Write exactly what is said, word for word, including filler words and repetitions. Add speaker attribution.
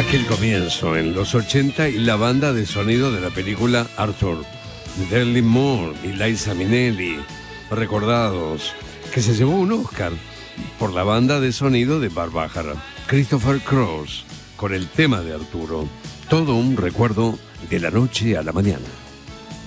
Speaker 1: Aquel comienzo en los ochenta y la banda de sonido de la película Arthur, Dudley Moore y Liza Minnelli, recordados, que se llevó un Oscar por la banda de sonido de Barbájara, Christopher Cross, con el tema de Arturo. Todo un recuerdo de la noche a la mañana.